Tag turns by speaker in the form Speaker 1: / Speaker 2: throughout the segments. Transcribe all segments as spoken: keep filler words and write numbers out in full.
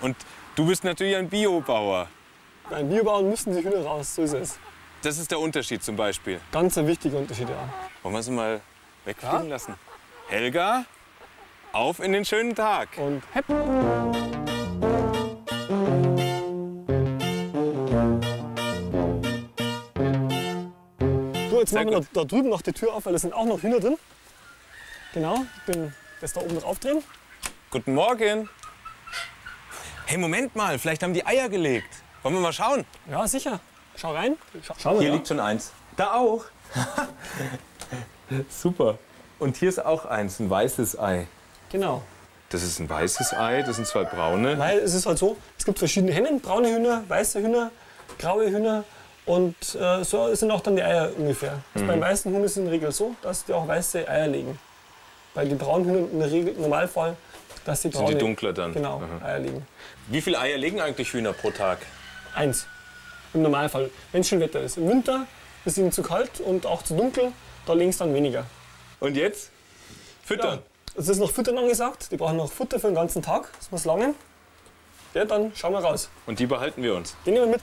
Speaker 1: Und du bist natürlich ein Biobauer.
Speaker 2: Beim Biobauern müssen die Hühner raus, so ist es.
Speaker 1: Das ist der Unterschied zum Beispiel.
Speaker 2: Ganz ein wichtiger Unterschied, ja.
Speaker 1: Wollen wir sie mal wegfliegen ja. lassen? Helga, auf in den schönen Tag.
Speaker 2: Und hepp. So, jetzt machen wir da drüben noch die Tür auf, weil da sind auch noch Hühner drin. Genau, ich bin das da oben drauf drehen.
Speaker 1: Guten Morgen. Hey, Moment mal, vielleicht haben die Eier gelegt. Wollen wir mal schauen?
Speaker 2: Ja, sicher. Schau rein. Schau, schau mal,
Speaker 1: hier
Speaker 2: ja.
Speaker 1: liegt schon eins. Da auch. Super. Und hier ist auch eins, ein weißes Ei.
Speaker 2: Genau.
Speaker 1: Das ist ein weißes Ei, das sind zwei braune.
Speaker 2: Weil es ist halt so, es gibt verschiedene Hennen, braune Hühner, weiße Hühner, graue Hühner. Und äh, so sind auch dann die Eier ungefähr. Also mhm. Beim weißen Huhn ist es in der Regel so, dass die auch weiße Eier legen. Bei den braunen Hühnern in der Regel, im Normalfall, dass die braune,
Speaker 1: sind die dunkler dann?
Speaker 2: Genau,
Speaker 1: mhm.
Speaker 2: Eier legen.
Speaker 1: Wie viele Eier legen eigentlich Hühner pro Tag?
Speaker 2: Eins. Im Normalfall, wenn es schön Wetter ist. Im Winter ist es ihnen zu kalt und auch zu dunkel, da legen es dann weniger.
Speaker 1: Und jetzt? Füttern?
Speaker 2: Ja, es ist noch Füttern angesagt. Die brauchen noch Futter für den ganzen Tag. Das muss langen. Ja, dann schauen wir raus.
Speaker 1: Und die behalten wir uns?
Speaker 2: Die nehmen wir mit.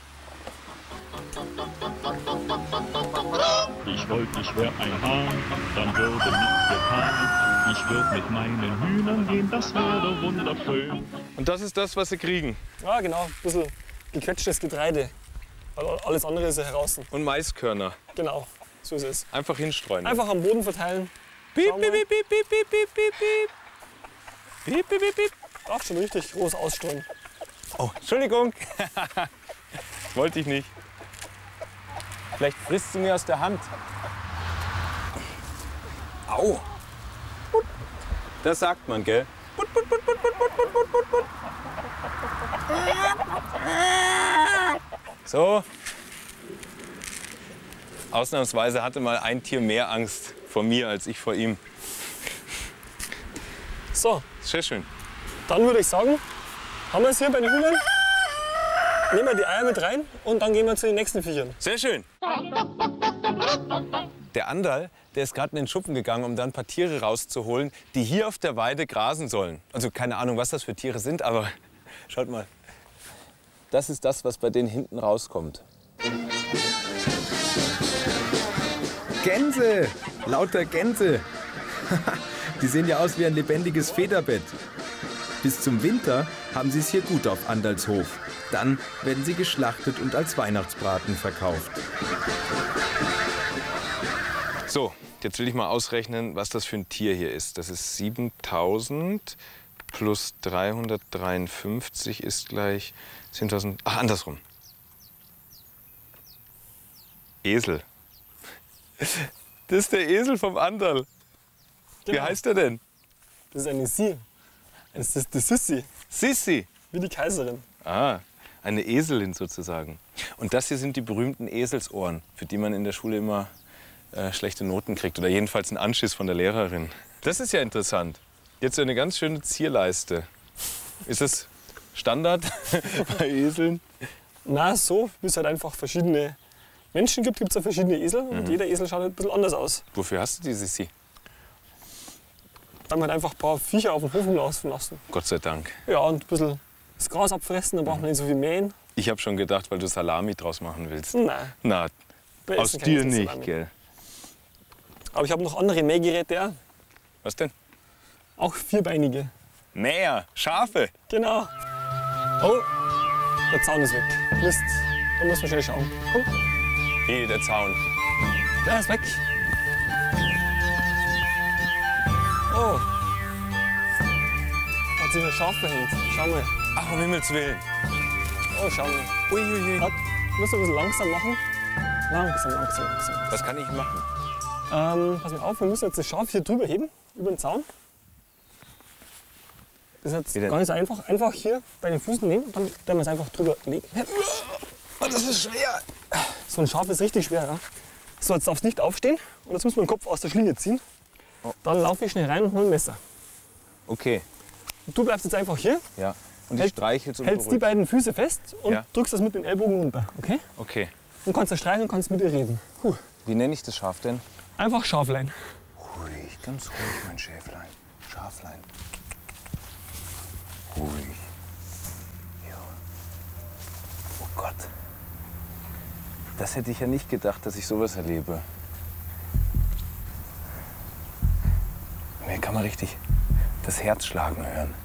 Speaker 3: Ich wollte, ich wär ein Hahn, dann würde nichts getan. Ich würde mit meinen Hühnern gehen, das wäre wunderschön.
Speaker 1: Und das ist das, was sie kriegen?
Speaker 2: Ja, genau. Ein bisschen gequetschtes Getreide. Weil alles andere ist ja heraus.
Speaker 1: Und Maiskörner?
Speaker 2: Genau, so ist es.
Speaker 1: Einfach hinstreuen?
Speaker 2: Einfach am Boden verteilen.
Speaker 1: Piep, piep, piep, piep, piep, piep, piep, piep. Piep, piep, piep, piep.
Speaker 2: Darf schon richtig groß ausstreuen.
Speaker 1: Oh, Entschuldigung. Wollte ich nicht. Vielleicht frisst sie mir aus der Hand. Au. Das sagt man, gell? So. Ausnahmsweise hatte mal ein Tier mehr Angst vor mir als ich vor ihm.
Speaker 2: So.
Speaker 1: Sehr schön.
Speaker 2: Dann würde ich sagen, haben wir es hier bei den Hühnern. Nehmen wir die Eier mit rein und dann gehen wir zu den nächsten Viechern.
Speaker 1: Sehr schön. Der Anderl, der ist gerade in den Schuppen gegangen, um dann ein paar Tiere rauszuholen, die hier auf der Weide grasen sollen. Also keine Ahnung, was das für Tiere sind, aber schaut mal. Das ist das, was bei denen hinten rauskommt.
Speaker 4: Gänse! Lauter Gänse! Die sehen ja aus wie ein lebendiges Federbett. Bis zum Winter haben sie es hier gut auf Anderls Hof. Dann werden sie geschlachtet und als Weihnachtsbraten verkauft.
Speaker 1: So, jetzt will ich mal ausrechnen, was das für ein Tier hier ist. Das ist siebentausend plus dreihundertdreiundfünfzig ist gleich zehntausend. Ach, andersrum. Esel. Das ist der Esel vom Anderl. Wie
Speaker 2: Genau.
Speaker 1: heißt er denn?
Speaker 2: Das ist eine Sie. Das ist die Sissi,
Speaker 1: Sissi.
Speaker 2: wie die Kaiserin.
Speaker 1: Ah, eine Eselin sozusagen. Und das hier sind die berühmten Eselsohren, für die man in der Schule immer äh, schlechte Noten kriegt. Oder jedenfalls einen Anschiss von der Lehrerin. Das ist ja interessant. Jetzt so eine ganz schöne Zierleiste. Ist das Standard bei Eseln?
Speaker 2: Na, so, wie es halt einfach verschiedene Menschen gibt, gibt es ja verschiedene Esel.
Speaker 1: Mhm.
Speaker 2: Und jeder Esel schaut halt ein bisschen anders aus.
Speaker 1: Wofür hast du die Sissi?
Speaker 2: Dann halt einfach ein paar Viecher auf den Hof laufen lassen.
Speaker 1: Gott sei Dank.
Speaker 2: Ja, und ein bisschen das Gras abfressen, dann braucht man nicht so viel mähen.
Speaker 1: Ich habe schon gedacht, weil du Salami draus machen willst.
Speaker 2: Nein,
Speaker 1: Na,
Speaker 2: wir
Speaker 1: aus
Speaker 2: essen keine
Speaker 1: dir nicht,
Speaker 2: Salami.
Speaker 1: gell?
Speaker 2: Aber ich habe noch andere Mähgeräte auch.
Speaker 1: Was denn?
Speaker 2: Auch vierbeinige.
Speaker 1: Mäher, Schafe.
Speaker 2: Genau. Oh, der Zaun ist weg. Mist, da muss man schnell schauen. Komm,
Speaker 1: Hey, der Zaun.
Speaker 2: der ist weg. Oh, hat sich ein Schaf verhängt. Schau mal.
Speaker 1: Ach, um Himmels Willen.
Speaker 2: Oh, schau mal.
Speaker 1: Uiuiui.
Speaker 2: Hat, musst du ein bisschen langsam machen. Langsam, langsam, langsam.
Speaker 1: Was kann ich machen?
Speaker 2: Ähm, pass mal auf, wir müssen jetzt das Schaf hier drüber heben, über den Zaun. Das ist jetzt
Speaker 1: Wie denn?
Speaker 2: gar nicht so einfach. Einfach hier bei den Füßen nehmen und dann werden wir es einfach drüber legen.
Speaker 1: Oh, das ist schwer.
Speaker 2: So ein Schaf ist richtig schwer. Ja? So, jetzt darfst du nicht aufstehen und jetzt muss man den Kopf aus der Schlinge ziehen. Dann laufe ich schnell rein und hole ein Messer.
Speaker 1: Okay,
Speaker 2: Und du bleibst jetzt einfach hier,
Speaker 1: ja. Und ich
Speaker 2: Hält-
Speaker 1: streichel's und
Speaker 2: hältst die
Speaker 1: beruhig.
Speaker 2: beiden Füße fest und
Speaker 1: Ja.
Speaker 2: drückst das mit den Ellbogen runter. Okay?
Speaker 1: Okay.
Speaker 2: Und kannst da streicheln und kannst mit ihr reden. Puh.
Speaker 1: Wie nenne ich das Schaf denn?
Speaker 2: Einfach Schaflein.
Speaker 1: Ruhig, ganz ruhig, mein Schäflein. Schaflein. Ruhig. Das hätte ich ja nicht gedacht, dass ich sowas erlebe. Hier kann man richtig das Herz schlagen hören.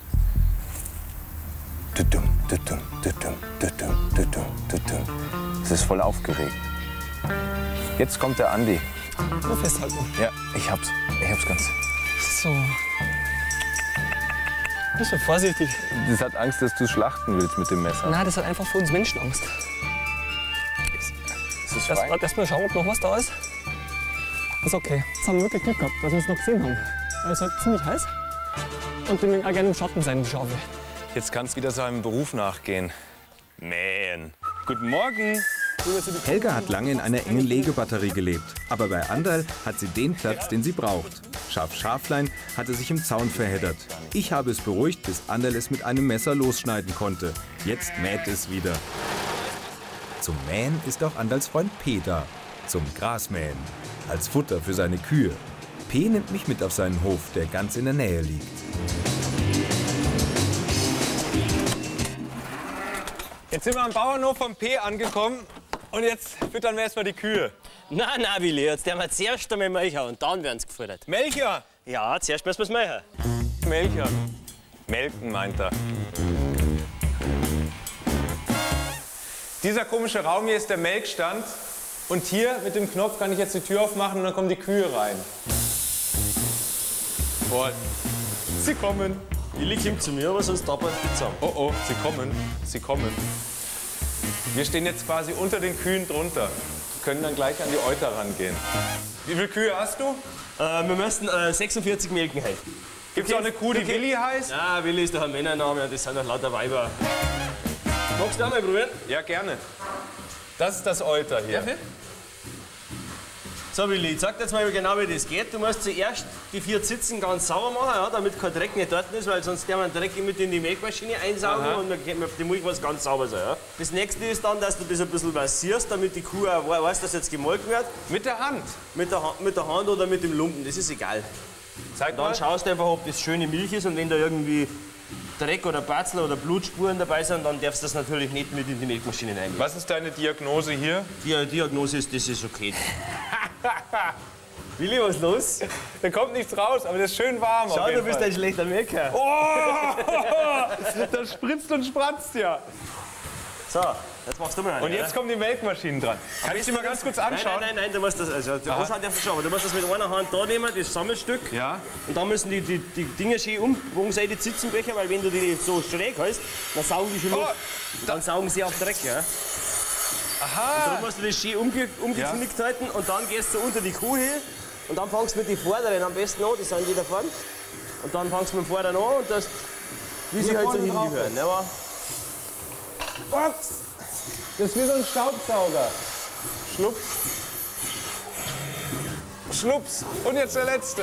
Speaker 1: Es ist voll aufgeregt. Jetzt kommt der Andi.
Speaker 2: Nur festhalten.
Speaker 1: Ja, ich hab's. Ich hab's ganz.
Speaker 2: So. Bist du vorsichtig?
Speaker 1: Das hat Angst, dass du schlachten willst mit dem Messer.
Speaker 2: Nein, das hat einfach für uns Menschen Angst.
Speaker 1: Ist das
Speaker 2: Erst,
Speaker 1: frei?
Speaker 2: erst mal schauen, ob noch was da ist. Ist okay. Jetzt haben wir wirklich Glück gehabt, dass wir es noch gesehen haben. Weil es halt ziemlich heiß. Und die mögen auch gerne im Schatten sein, die Schafe.
Speaker 1: Jetzt kannst du wieder seinem Beruf nachgehen. Mähen. Guten Morgen.
Speaker 4: Helga hat lange in einer engen Legebatterie gelebt. Aber bei Anderl hat sie den Platz, den sie braucht. Schaf Schaflein hatte sich im Zaun verheddert. Ich habe es beruhigt, bis Anderl es mit einem Messer losschneiden konnte. Jetzt mäht es wieder. Zum Mähen ist auch Anderls Freund P da. Zum Grasmähen. Als Futter für seine Kühe. P nimmt mich mit auf seinen Hof, der ganz in der Nähe liegt.
Speaker 1: Jetzt sind wir am Bauernhof von P angekommen und jetzt füttern wir erstmal die Kühe.
Speaker 5: Nein, nein, Willi, jetzt werden wir zuerst einmal melken und dann werden sie gefüttert.
Speaker 1: Melcher!
Speaker 5: Ja, zuerst müssen wir es melken.
Speaker 1: Melcher. Melken, meint er. Dieser komische Raum hier ist der Melkstand. Und hier mit dem Knopf kann ich jetzt die Tür aufmachen und dann kommen die Kühe rein. Boah, sie kommen.
Speaker 5: Willi kommt zu mir, aber sonst tappert die zusammen.
Speaker 1: Oh oh, sie kommen, sie kommen. Wir stehen jetzt quasi unter den Kühen drunter. Wir können dann gleich an die Euter rangehen. Wie viele Kühe hast du?
Speaker 5: Äh, wir müssen äh, sechsundvierzig melken heute.
Speaker 1: Gibt es auch eine Kuh, die Willi heißt?
Speaker 5: Ja, Willi ist doch ein Männername, das sind doch lauter Weiber. Magst du auch mal probieren?
Speaker 1: Ja, gerne. Das ist das Euter hier.
Speaker 5: Darf ich? So, Willi, ich sag dir jetzt mal genau, wie das geht. Du musst zuerst die vier Zitzen ganz sauber machen, ja, damit kein Dreck nicht dort ist, weil sonst der man Dreck mit in die Melkmaschine einsaugen.
Speaker 1: Aha.
Speaker 5: Und die Milch muss ganz sauber sein. Ja. Das nächste ist dann, dass du das ein bisschen massierst, damit die Kuh auch weiß, dass jetzt gemolken wird.
Speaker 1: Mit der Hand.
Speaker 5: Mit der, Hand, mit der Hand oder mit dem Lumpen, das ist egal.
Speaker 1: Zeig
Speaker 5: Dann
Speaker 1: mal.
Speaker 5: schaust du einfach, ob das schöne Milch ist und wenn da irgendwie Dreck oder Batzel oder Blutspuren dabei sind, dann darfst du das natürlich nicht mit in die Melkmaschine rein.
Speaker 1: Was ist deine Diagnose hier?
Speaker 5: Die Diagnose ist, das ist okay. Willi, was ist los?
Speaker 1: Da kommt nichts raus, aber das ist schön warm.
Speaker 5: Schau,
Speaker 1: auf jeden
Speaker 5: du bist
Speaker 1: Fall.
Speaker 5: ein schlechter Melker.
Speaker 1: Oh, das spritzt und spratzt ja.
Speaker 5: So, jetzt machst du mal einen.
Speaker 1: Und jetzt kommen die Melkmaschinen dran. Kann ich die mal ganz kurz anschauen?
Speaker 5: Nein, nein, nein, nein, du musst das, also die Aushand darfst du schauen, aber du musst das mit einer Hand da nehmen, das Sammelstück.
Speaker 1: Ja.
Speaker 5: Und dann müssen die, die, die Dinger schön umgebogen sein, die Zitzenbecher, weil wenn du die so schräg hältst, dann saugen die schon
Speaker 1: Oh,
Speaker 5: Luft. Und dann saugen sie auf Dreck, ja.
Speaker 1: Aha.
Speaker 5: Darum musst du das schön umge umgeknickt halten und dann gehst du unter die Kuh hin und dann fangst du mit den Vorderen am besten an, die sind die da vorne. Und dann fangst du mit dem Vorderen an und das, wie sie halt so hingehören. Ja, aber
Speaker 1: Ups. Das ist wie so ein Staubsauger. Schlups. Schlups. Und jetzt der letzte.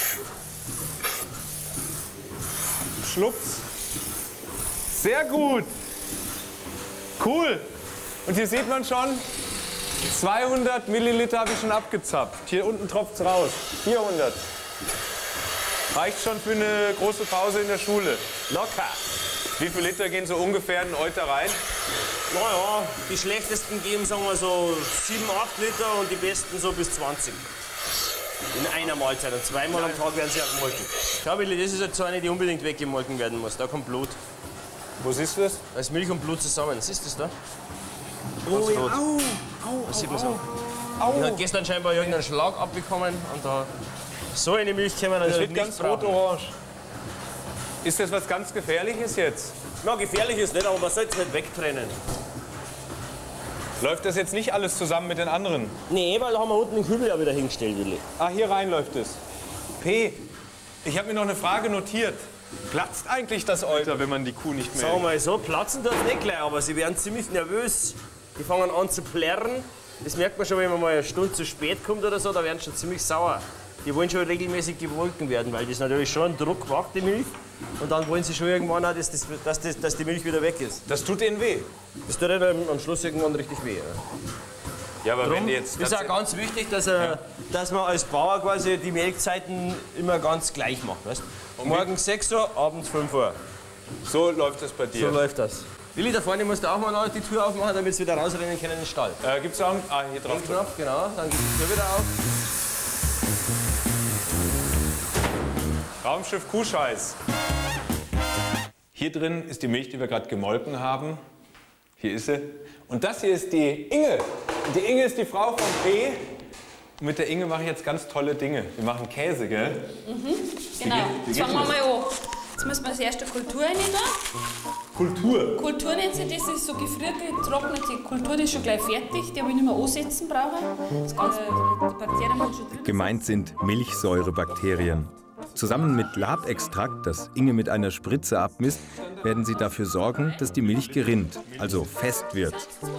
Speaker 1: Schlups. Sehr gut. Cool. Und hier sieht man schon, zweihundert Milliliter habe ich schon abgezapft. Hier unten tropft es raus. vierhundert. Reicht schon für eine große Pause in der Schule.
Speaker 5: locker.
Speaker 1: Wie viele Liter gehen so ungefähr in den Euter rein?
Speaker 5: Naja, die schlechtesten geben, sagen wir so, sieben, acht Liter und die besten so bis zwanzig. In einer Mahlzeit. Und zweimal am Tag werden sie auch gemolken. Schau, Willi, das ist jetzt so eine, die unbedingt weggemolken werden muss. Da kommt Blut.
Speaker 1: Wo siehst du das?
Speaker 5: Da ist Milch und Blut zusammen. Siehst du das da?
Speaker 1: Oh, ja.
Speaker 5: rot.
Speaker 1: Au, au,
Speaker 5: Das sieht
Speaker 1: au,
Speaker 5: man so.
Speaker 1: au.
Speaker 5: Die hat gestern scheinbar irgendeinen Schlag abbekommen und da so eine Milch kann man
Speaker 1: Das
Speaker 5: natürlich
Speaker 1: wird
Speaker 5: nicht
Speaker 1: ganz
Speaker 5: brauchen.
Speaker 1: rot-orange. Ist das was ganz Gefährliches jetzt?
Speaker 5: Na, gefährlich ist nicht, aber man sollte es nicht wegtrennen.
Speaker 1: Läuft das jetzt nicht alles zusammen mit den anderen?
Speaker 5: Nee, weil da haben wir unten den Kübel ja wieder hingestellt, Willi.
Speaker 1: Ah, hier rein läuft es. P, ich habe mir noch eine Frage notiert. Platzt eigentlich das Euter, wenn man die Kuh nicht
Speaker 5: Sagen wir
Speaker 1: melkt?
Speaker 5: mal so, platzen tut nicht gleich, aber sie werden ziemlich nervös. Die fangen an zu plärren. Das merkt man schon, wenn man mal eine Stunde zu spät kommt oder so, da werden sie schon ziemlich sauer. Die wollen schon regelmäßig gemolken werden, weil das natürlich schon einen Druck macht, die Milch. Und dann wollen sie schon irgendwann auch, dass, das, dass, das, dass die Milch wieder weg ist.
Speaker 1: Das tut denen weh.
Speaker 5: Das tut ihnen am Schluss irgendwann richtig weh. Ja.
Speaker 1: Ja, aber
Speaker 5: Drum
Speaker 1: wenn die jetzt...
Speaker 5: ist auch ganz wichtig, dass, er, dass man als Bauer quasi die Melkzeiten immer ganz gleich macht. Weißt? Morgens sechs Uhr, abends fünf Uhr.
Speaker 1: So läuft das bei
Speaker 5: So
Speaker 1: dir.
Speaker 5: läuft das. Willi, da vorne musst du auch mal noch die Tür aufmachen, damit sie wieder rausrennen können in den Stall.
Speaker 1: Äh, gibt's auch einen? Ah, hier drauf.
Speaker 5: Den Knopf, genau. Dann geht die Tür wieder auf.
Speaker 1: Raumschiff Kuhscheiß. Hier drin ist die Milch, die wir gerade gemolken haben. Hier ist sie. Und das hier ist die Inge. Die Inge ist die Frau von P. Und mit der Inge mache ich jetzt ganz tolle Dinge. Wir machen Käse, gell?
Speaker 6: Mhm, genau. Jetzt fangen wir mal an. Jetzt müssen wir als erste Kultur rein.
Speaker 1: Kultur.
Speaker 6: Kultur nennt sich das, das ist so gefrierte, getrocknete Kultur, die ist schon gleich fertig, die habe ich nicht mehr ansetzen brauchen. Das ganze, die Bakterien waren schon drin.
Speaker 4: Gemeint sind Milchsäurebakterien. Zusammen mit Labextrakt, das Inge mit einer Spritze abmisst, werden sie dafür sorgen, dass die Milch gerinnt, also fest wird.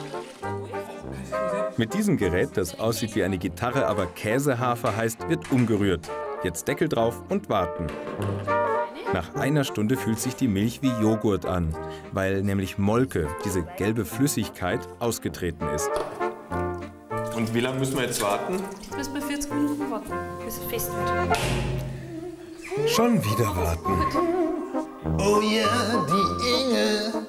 Speaker 4: Mit diesem Gerät, das aussieht wie eine Gitarre, aber Käsehafer heißt, wird umgerührt. Jetzt Deckel drauf und warten. Nach einer Stunde fühlt sich die Milch wie Joghurt an, weil nämlich Molke, diese gelbe Flüssigkeit, ausgetreten ist.
Speaker 1: Und wie lange müssen wir jetzt warten?
Speaker 6: Jetzt müssen wir vierzig Minuten warten, bis es fest wird.
Speaker 4: Schon wieder warten.
Speaker 7: Oh ja, die Inge.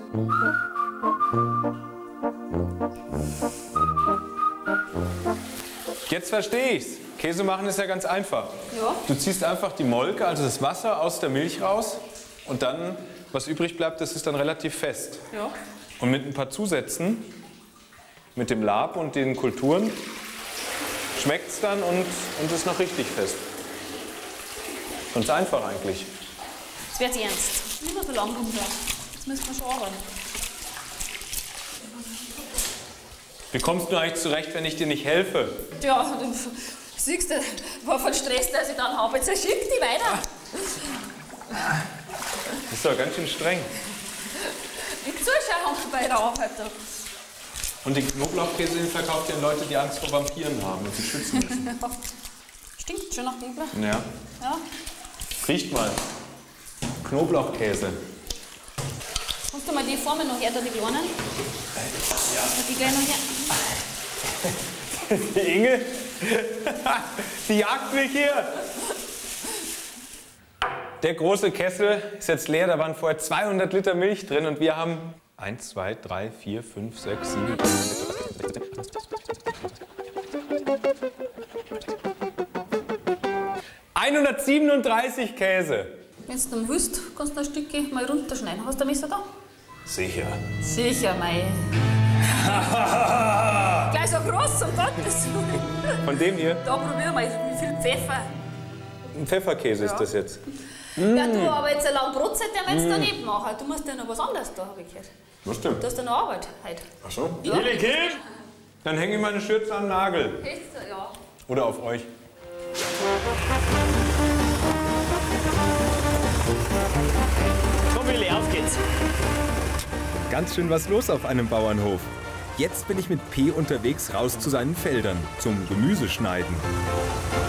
Speaker 1: Jetzt verstehe ich's. Käse machen ist ja ganz einfach.
Speaker 6: Ja.
Speaker 1: Du ziehst einfach die Molke, also das Wasser, aus der Milch raus. Und dann, was übrig bleibt, das ist dann relativ fest.
Speaker 6: Ja.
Speaker 1: Und mit ein paar Zusätzen, mit dem Lab und den Kulturen, schmeckt es dann und, und ist noch richtig fest. Ganz einfach eigentlich.
Speaker 6: Jetzt wird's ernst. Nicht mehr so lange rumschauen. Jetzt müssen wir schon arbeiten.
Speaker 1: Wie kommst du eigentlich zurecht, wenn ich dir nicht helfe?
Speaker 6: Ja, du siehst, war von Stress, dass ich dann habe. Jetzt schick die weiter.
Speaker 1: Das ist doch ganz schön streng.
Speaker 6: Ich zuschaue bei der Arbeit.
Speaker 1: Und den Knoblauchkäse den verkauft ihr an Leute, die Angst vor Vampiren haben und sie schützen müssen.
Speaker 6: Stinkt schon nach Knoblauch.
Speaker 1: Ja.
Speaker 6: Ja.
Speaker 1: Riecht mal. Knoblauchkäse.
Speaker 6: Hast du mal die Formel noch her, da die Kleinen? Ja. Die gleich noch her.
Speaker 1: Die Inge, die jagt mich hier. Der große Kessel ist jetzt leer, da waren vorher zweihundert Liter Milch drin und wir haben eins, zwei, drei, vier, fünf, sechs, sieben. hundertsiebenunddreißig Käse.
Speaker 6: Wenn du dann willst, kannst du ein Stückchen mal runterschneiden. Hast du ein Messer da?
Speaker 1: Sicher.
Speaker 6: Sicher, mei. Gleich so groß, um Gottes Willen.
Speaker 1: Von dem hier?
Speaker 6: Da probieren wir, wie viel Pfeffer.
Speaker 1: Ein Pfefferkäse ist das jetzt.
Speaker 6: Ja, du, aber jetzt eine lange Brotzeit, der willst du daneben machen. Du musst ja noch was anderes da, habe ich gehört.
Speaker 1: Was stimmt?
Speaker 6: Du hast ja noch Arbeit heute.
Speaker 1: Ach so?
Speaker 6: Ja.
Speaker 1: Dann hänge ich meine Schürze am Nagel.
Speaker 6: Echt? Ja.
Speaker 1: Oder auf euch.
Speaker 5: Komm, Willi, auf geht's.
Speaker 4: Ganz schön was los auf einem Bauernhof. Jetzt bin ich mit P unterwegs raus zu seinen Feldern, zum Gemüseschneiden.